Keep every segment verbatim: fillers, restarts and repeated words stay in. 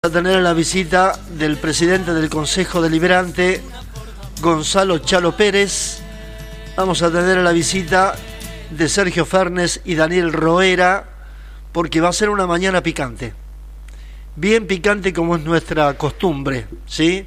a tener la visita del presidente del Consejo Deliberante, Gonzalo Chalo Pérez. Vamos a tener la visita de Sergio Fernes y Daniel Roera, porque va a ser una mañana picante. Bien picante como es nuestra costumbre, ¿sí?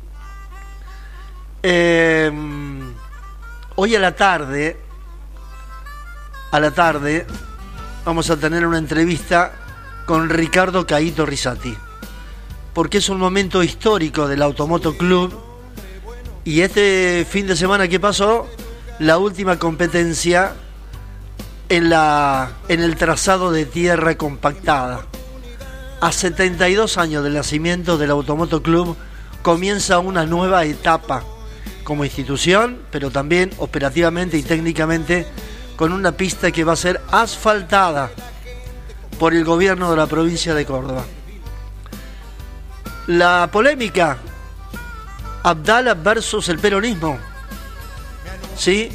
Eh, hoy a la tarde, a la tarde, vamos a tener una entrevista con Ricardo Caíto Rizzati, porque es un momento histórico del Automoto Club, y este fin de semana que pasó, la última competencia en, la, en el trazado de tierra compactada. A setenta y dos años del nacimiento del Automoto Club comienza una nueva etapa como institución, pero también operativamente y técnicamente, con una pista que va a ser asfaltada por el gobierno de la provincia de Córdoba. La polémica, Abdala versus el peronismo, ¿sí?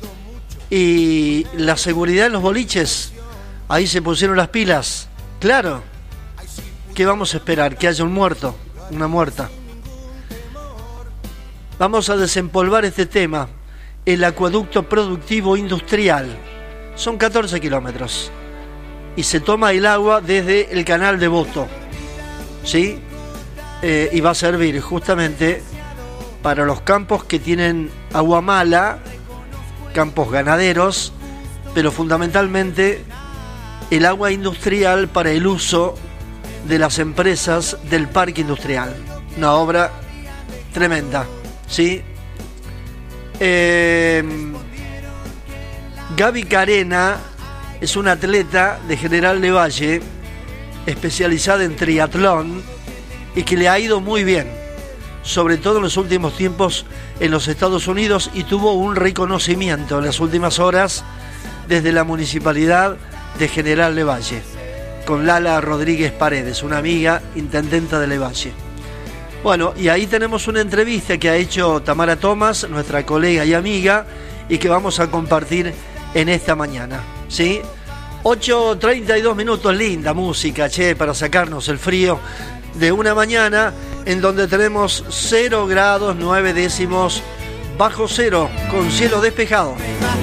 Y la seguridad en los boliches, ahí se pusieron las pilas. Claro, ¿qué vamos a esperar? Que haya un muerto, una muerta. Vamos a desempolvar este tema. El acueducto productivo industrial. Son catorce kilómetros. Y se toma el agua desde el canal de Boto, ¿sí? Eh, y va a servir justamente para los campos que tienen agua mala, campos ganaderos, pero fundamentalmente el agua industrial para el uso de las empresas del parque industrial. Una obra tremenda, ¿sí? Eh, Gaby Carena es una atleta de General Lavalle, especializada en triatlón, y que le ha ido muy bien, sobre todo en los últimos tiempos en los Estados Unidos, y tuvo un reconocimiento en las últimas horas desde la municipalidad de General Lavalle, con Lala Rodríguez Paredes, una amiga intendenta de Lavalle. Bueno, y ahí tenemos una entrevista que ha hecho Tamara Tomás, nuestra colega y amiga, y que vamos a compartir en esta mañana, ¿sí? ocho treinta y dos minutos, linda música, che, para sacarnos el frío de una mañana en donde tenemos cero grados nueve décimos bajo cero, con cielo despejado.